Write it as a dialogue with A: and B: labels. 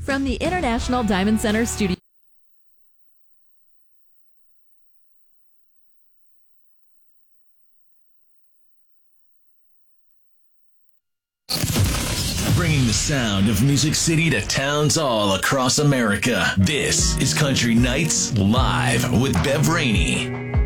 A: From the International Diamond Center Studio.
B: Bringing the sound of Music City to towns all across America. This is Country Nights Live with Bev Rainey.